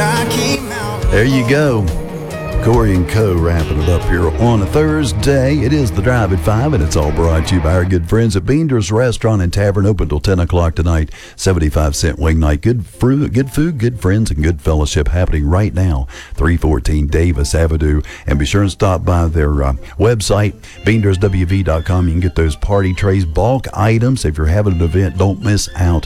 There you go. Corey and Co. wrapping it up here on a Thursday. It is the Drive at 5, and it's all brought to you by our good friends at Beender's Restaurant and Tavern, open till 10 o'clock tonight. 75-cent wing night. Good food, good friends, and good fellowship happening right now. 314 Davis Avenue. And be sure and stop by their website, beenderswv.com. You can get those party trays, bulk items. If you're having an event, don't miss out